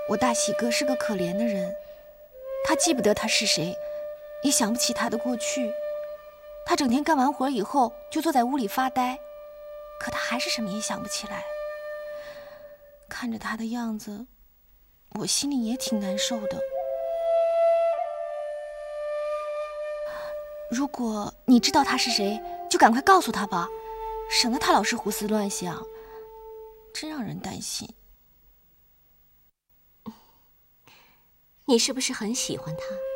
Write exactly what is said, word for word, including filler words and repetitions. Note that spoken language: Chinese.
我大喜哥是个可怜的人，他记不得他是谁，也想不起他的过去。他整天干完活以后就坐在屋里发呆，可他还是什么也想不起来。看着他的样子，我心里也挺难受的。如果你知道他是谁，就赶快告诉他吧，省得他老是胡思乱想，真让人担心。 你是不是很喜欢他？